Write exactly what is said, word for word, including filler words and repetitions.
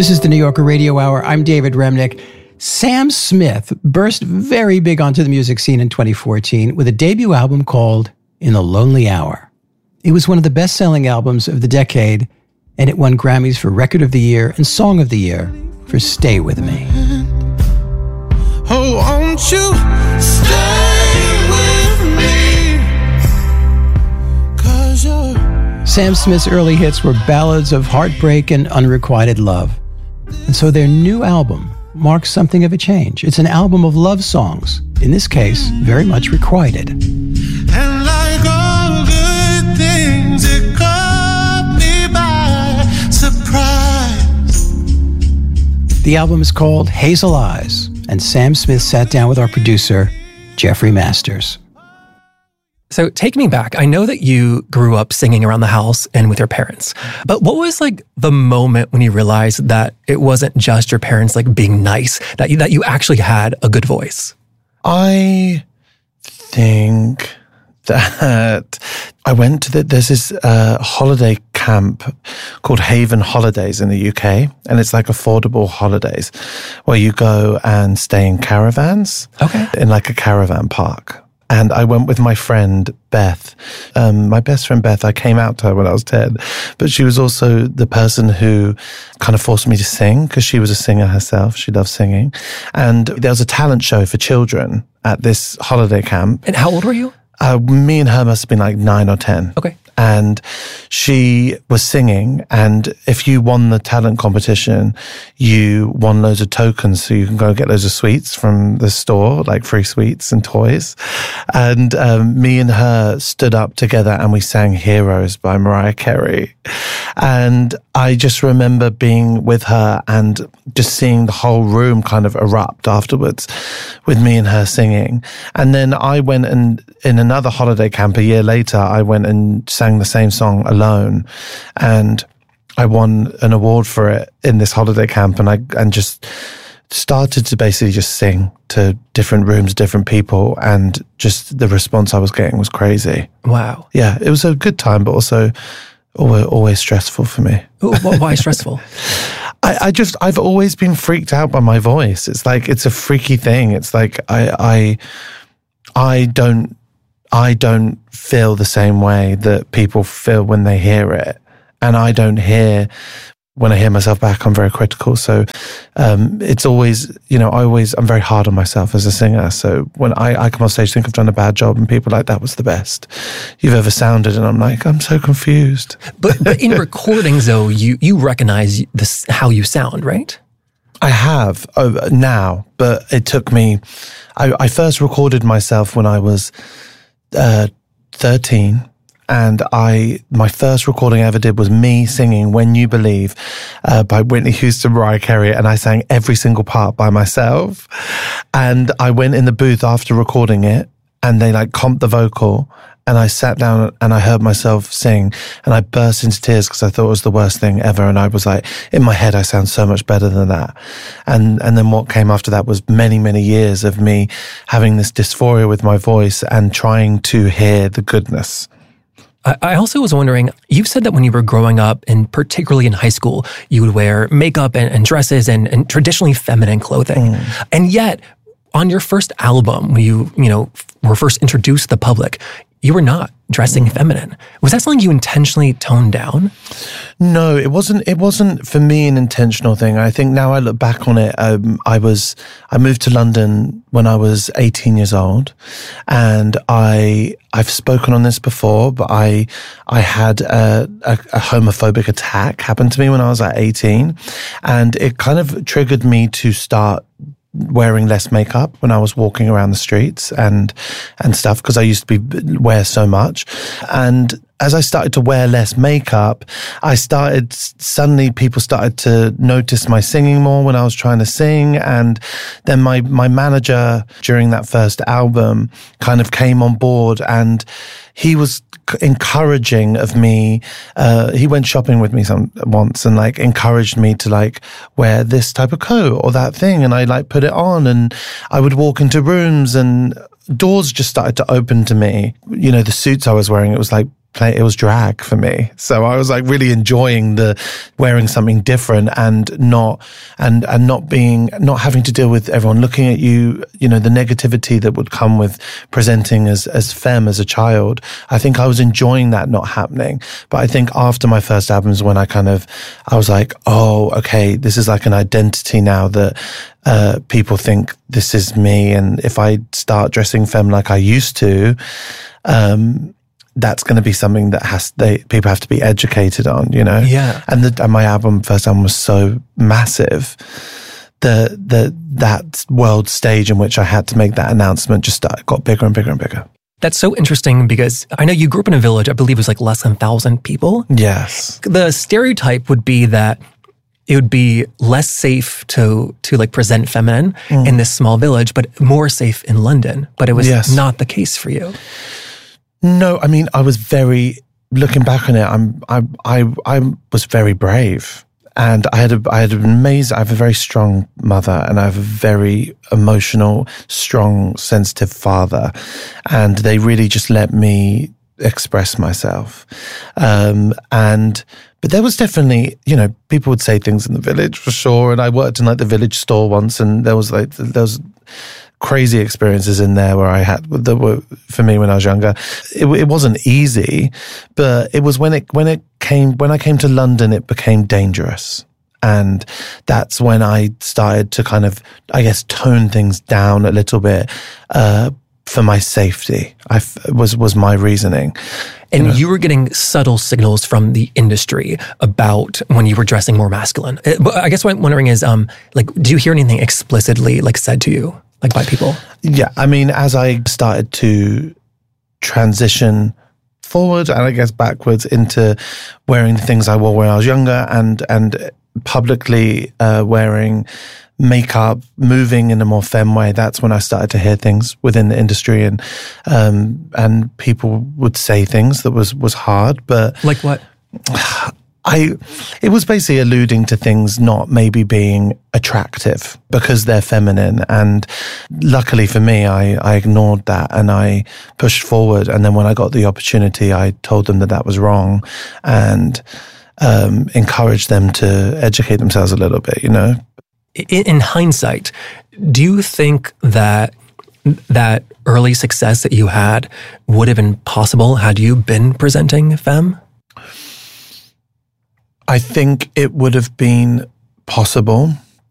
This is the New Yorker Radio Hour. I'm David Remnick. Sam Smith burst very big onto the music scene in twenty fourteen with a debut album called In the Lonely Hour. It was one of the best-selling albums of the decade, and it won Grammys for Record of the Year and Song of the Year for Stay With Me. Oh, won't you stay with me? 'Cause you're... Sam Smith's early hits were ballads of heartbreak and unrequited love. And so their new album marks something of a change. It's an album of love songs, in this case, very much requited. And like all good things, it caught me by surprise. The album is called Hazel Eyes, and Sam Smith sat down with our producer, Jeffrey Masters. So take me back. I know that you grew up singing around the house and with your parents, but what was like the moment when you realized that it wasn't just your parents like being nice, that you, that you actually had a good voice? I think that I went to the, there's this uh, holiday camp called Haven Holidays in the U K, and it's like affordable holidays where you go and stay in caravans, okay, in like a caravan park. And I went with my friend, Beth. Um, my best friend, Beth, I came out to her when I was ten, but she was also the person who kind of forced me to sing because she was a singer herself. She loved singing. And there was a talent show for children at this holiday camp. And how old were you? Uh, me and her must have been like nine or ten. Okay. And she was singing, and if you won the talent competition, you won loads of tokens, so you can go get loads of sweets from the store, like free sweets and toys. And um, me and her stood up together and we sang Heroes by Mariah Carey. And I just remember being with her and just seeing the whole room kind of erupt afterwards with me and her singing. And then I went and in another holiday camp a year later, I went and sang the same song alone, and I won an award for it in this holiday camp, and I and just started to basically just sing to different rooms, different people, and just the response I was getting was crazy. Wow. Yeah, it was a good time, but also always, always stressful for me. Ooh, why stressful? I, I just, I've always been freaked out by my voice. It's like, it's a freaky thing. It's like, I, I, I don't, I don't feel the same way that people feel when they hear it. And I don't hear, when I hear myself back, I'm very critical. So um, it's always, you know, I always, I'm very hard on myself as a singer. So when I, I come on stage, think I've done a bad job, and people are like, that was the best you've ever sounded. And I'm like, I'm so confused. But, but in recordings, though, you, you recognize this, how you sound, right? I have uh, now, but it took me, I, I first recorded myself when I was uh, thirteen. And I, my first recording I ever did was me singing When You Believe uh, by Whitney Houston, Mariah Carey, and I sang every single part by myself. And I went in the booth after recording it, and they like comped the vocal, and I sat down and I heard myself sing, and I burst into tears because I thought it was the worst thing ever. And I was like, in my head, I sound so much better than that. And and then what came after that was many, many years of me having this dysphoria with my voice and trying to hear the goodness. I also was wondering, you've said that when you were growing up, and particularly in high school, you would wear makeup and, and dresses and, and traditionally feminine clothing. Mm. And yet, on your first album, when you, you know, were first introduced to the public, you were not dressing feminine. Was that something you intentionally toned down? No, it wasn't. It wasn't for me an intentional thing. I think now I look back on it, um, I was, I moved to London when I was eighteen years old, and I, I've spoken on this before, but I, I had a, a, a homophobic attack happen to me when I was at eighteen, and it kind of triggered me to start wearing less makeup when I was walking around the streets and and stuff, because I used to be wear so much. And as I started to wear less makeup, I started, suddenly people started to notice my singing more when I was trying to sing. And then my, my manager during that first album kind of came on board, and he was encouraging of me. Uh, he went shopping with me some once and like encouraged me to like wear this type of coat or that thing. And I like put it on, and I would walk into rooms and doors just started to open to me. You know, the suits I was wearing, it was like play, it was drag for me. So I was like really enjoying the wearing something different and not, and, and not being, not having to deal with everyone looking at you, you know, the negativity that would come with presenting as, as femme as a child. I think I was enjoying that not happening. But I think after my first albums, when I kind of, I was like, oh, okay, this is like an identity now that, uh, people think this is me. And if I start dressing femme like I used to, um, that's going to be something that has they people have to be educated on, you know. Yeah. And, the, and my album, first album, was so massive. The the that world stage in which I had to make that announcement just got bigger and bigger and bigger. That's so interesting because I know you grew up in a village. I believe it was like less than a thousand people. Yes. The stereotype would be that it would be less safe to to like present feminine mm. in this small village, but more safe in London. But it was yes. not the case for you. No, I mean, I was very, looking back on it, I'm, I, I, I was very brave, and I had a, I had an amazing, I have a very strong mother, and I have a very emotional, strong, sensitive father, and they really just let me express myself. Um, and, but there was definitely, you know, people would say things in the village for sure, and I worked in like the village store once, and there was like, there was crazy experiences in there where I had that were for me when I was younger. It, it wasn't easy, but it was when it when it came when I came to London, it became dangerous, and that's when I started to kind of, I guess, tone things down a little bit uh, for my safety. I f- was was my reasoning. And you know? You were getting subtle signals from the industry about when you were dressing more masculine. But I guess what I'm wondering is, um, like, do you hear anything explicitly like said to you? Like by people? Yeah, I mean, as I started to transition forward and I guess backwards into wearing the things I wore when I was younger and and publicly uh, wearing makeup, moving in a more femme way, that's when I started to hear things within the industry, and um, and people would say things that was was hard, but like what? I, it was basically alluding to things not maybe being attractive because they're feminine. And luckily for me, I, I ignored that and I pushed forward. And then when I got the opportunity, I told them that that was wrong and um, encouraged them to educate themselves a little bit, you know? In, in hindsight, do you think that that early success that you had would have been possible had you been presenting femme? I think it would have been possible,